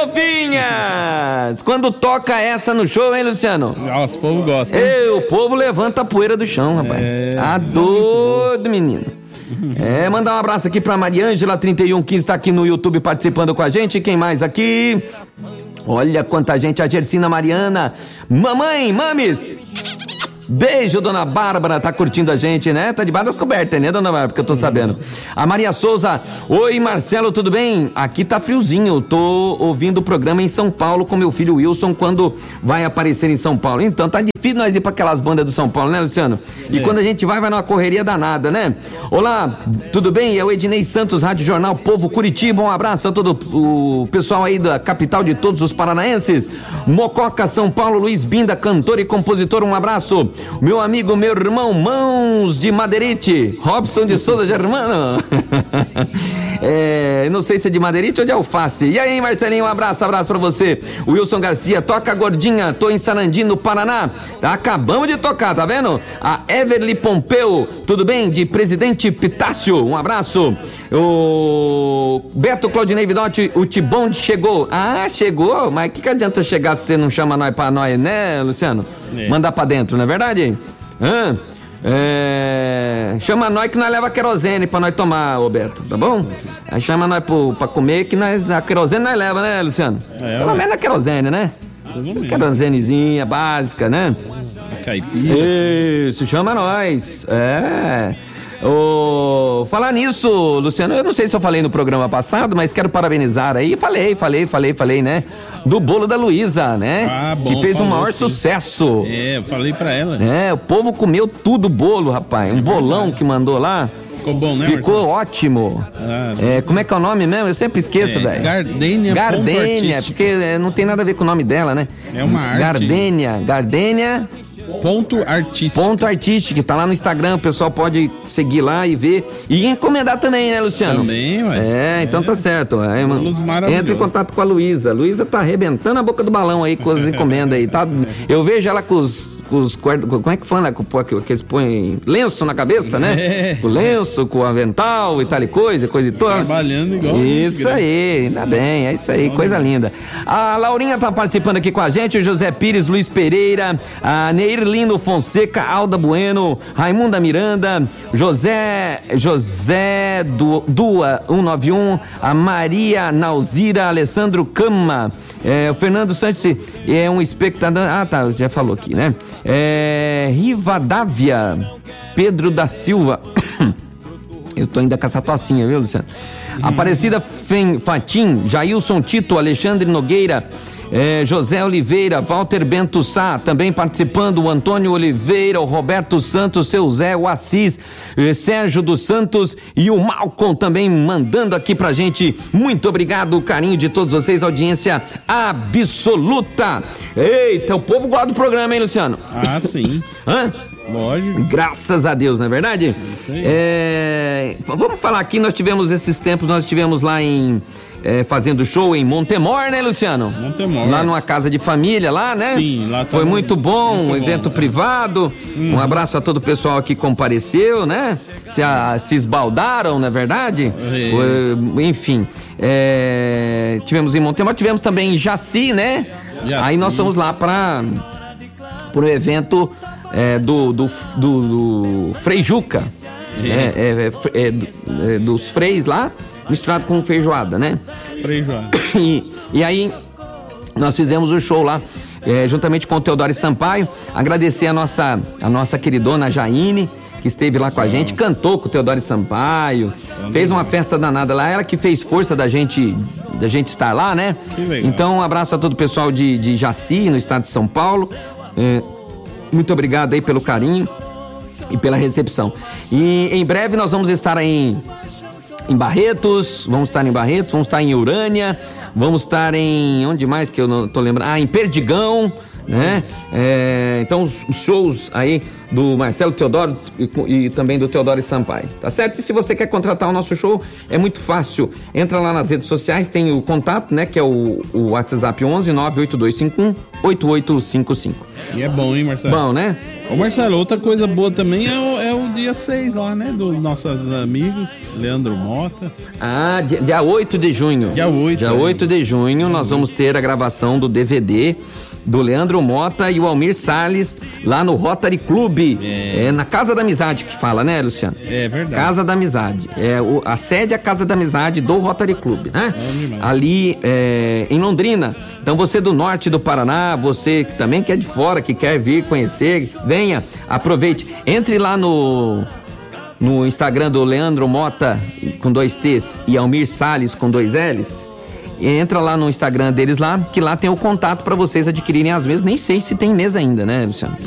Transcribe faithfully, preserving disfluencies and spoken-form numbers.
fofinhas! Quando toca essa no show, hein, Luciano? Nossa, o povo gosta. Ei, o povo levanta a poeira do chão, rapaz. É, a doido, menino. É, mandar um abraço aqui pra Mariângela trinta e um quinze, tá aqui no YouTube participando com a gente. Quem mais aqui? Olha quanta gente, a Gersina Mariana. Mamãe, mames. Beijo, dona Bárbara, tá curtindo a gente, né? Tá debaixo das cobertas, né, dona Bárbara? Porque eu tô sabendo. A Maria Souza, oi, Marcelo, tudo bem? Aqui tá friozinho, eu tô ouvindo o programa em São Paulo com meu filho Wilson quando vai aparecer em São Paulo. Então tá difícil nós ir pra aquelas bandas do São Paulo, né, Luciano? E é. quando a gente vai, vai numa correria danada, né? Olá, tudo bem? É o Ednei Santos, Rádio Jornal Povo Curitiba, um abraço a todo o pessoal aí da capital de todos os paranaenses. Mococa, São Paulo, Luiz Binda, cantor e compositor, um abraço. Meu amigo, meu irmão, Mãos de Madeirite, Robson de Souza Germano. É, não sei se é de Madeirite ou de Alface. E aí, Marcelinho, um abraço, abraço pra você. Wilson Garcia, toca gordinha, tô em Sarandi, no Paraná. Acabamos de tocar, tá vendo? A Everly Pompeu, tudo bem? De Presidente Pitácio, um abraço. O Beto Claudinei Vidotti, o Tibonde chegou. Ah, chegou? Mas o que, que adianta chegar se você não chama nós pra nós, né, Luciano? É. Mandar pra dentro, não é verdade? Hã? É... Chama nós que nós leva querosene pra nós tomar, Roberto, tá bom? Aí chama nós pro, pra comer que nós, a querosene nós leva, né, Luciano? É, Pelo menos a querosene, né? Querosenezinha básica, né? Caipira. Isso, chama nós. É. Oh, falar nisso, Luciano, eu não sei se eu falei no programa passado, mas quero parabenizar aí. Falei, falei, falei, falei, né? Do bolo da Luísa, né? Ah, bom, que fez falou, um maior sim. sucesso. É, eu falei pra ela. É, o povo comeu tudo o bolo, rapaz. Um é bolão que mandou lá. Ficou bom, né, Ficou Marcelo? ótimo. Ah, é, como é que é o nome mesmo? Eu sempre esqueço, velho. É, Gardênia. Gardênia, porque é, não tem nada a ver com o nome dela, né? É uma arte. Gardênia, Gardênia. Ponto artístico. Ponto artístico, tá lá no Instagram, o pessoal pode seguir lá e ver. E encomendar também, né, Luciano? Também, ué. É, então é. Tá certo. É, entra em contato com a Luísa. A Luísa tá arrebentando a boca do balão aí com as encomendas aí, tá? Eu vejo ela com os. Os, como é que fala? Que eles põem lenço na cabeça, né? É. O lenço, com o avental e tal e coisa, coisa e toda. Trabalhando igual. Isso aí, ainda bem, é isso aí, Bom, coisa linda. A Laurinha tá participando aqui com a gente, o José Pires, Luiz Pereira, a Neirlino Fonseca, Alda Bueno, Raimunda Miranda, José, José du, Dua cento e noventa e um, a Maria Nauzira, Alessandro Cama, é, o Fernando Santos é um espectador, ah tá, já falou aqui, né? É, Rivadavia, Pedro da Silva. Eu tô ainda com essa tocinha, viu, Luciano? Hum. Aparecida Fen, Fatim, Jailson Tito, Alexandre Nogueira, é, José Oliveira, Walter Bento Sá, também participando, o Antônio Oliveira, o Roberto Santos, seu Zé, o Assis, eh, Sérgio dos Santos e o Malcom também mandando aqui pra gente. Muito obrigado, o carinho de todos vocês, audiência absoluta. Eita, o povo gosta do programa, hein, Luciano? Ah, sim. Hã? Lógico. Graças a Deus, não é verdade? Isso aí. É, vamos falar aqui, nós tivemos esses tempos, nós tivemos lá em... É, fazendo show em Montemor, né, Luciano? Montemor. Lá numa casa de família, lá, né? Sim, lá tá. Foi muito bom, muito um evento bom, privado. Uhum. Um abraço a todo o pessoal que compareceu, né? Se, a, se esbaldaram, não é verdade? É. Enfim, é, tivemos em Montemor, tivemos também em Jaci, né? Jaci. Aí nós fomos lá para o evento é, do, do, do, do Frei Juca, é. É, é, é, é, dos freis lá, misturado com feijoada, né? Feijoada. E, e aí nós fizemos o show lá, é, juntamente com o Teodoro Sampaio. Agradecer a nossa, a nossa queridona Jaine, que esteve lá com a gente, cantou com o Teodoro Sampaio, fez uma festa danada lá, ela que fez força da gente, da gente estar lá, né? Que legal. Então um abraço a todo o pessoal de, de Jaci, no estado de São Paulo. É, muito obrigado aí pelo carinho e pela recepção. E em breve nós vamos estar aí em, em Barretos, vamos estar em Barretos, vamos estar em Urânia, vamos estar em, onde mais que eu não tô lembrando? Ah, em Perdigão, né? É, então os, os shows aí do Marcelo Teodoro e, e também do Teodoro Sampaio, tá certo? E se você quer contratar o nosso show, é muito fácil. Entra lá nas redes sociais, tem o contato, né? Que é o, o WhatsApp onze nove oito dois cinco um oito oito cinco cinco. E é bom, hein, Marcelo? Bom, né? Ô, Marcelo, outra coisa boa também é o, é o dia seis lá, né? Dos nossos amigos, Leandro Mota. Ah, dia, dia oito de junho. Dia oito. Dia oito de junho, nós vamos ter a gravação do D V D do Leandro Mota e o Almir Salles lá no Rotary Club. É. É na Casa da Amizade que fala, né, Luciano? É verdade. Casa da Amizade. É, o, a sede é a Casa da Amizade do Rotary Club, né? É ali é, em Londrina. Então você do norte do Paraná, você que também que é de fora, que quer vir conhecer, venha, aproveite. Entre lá no... no Instagram do Leandro Mota com dois T's e Almir Salles com dois L's. Entra lá no Instagram deles lá, que lá tem o contato para vocês adquirirem as mesas. Nem sei se tem mesa ainda, né, Luciano?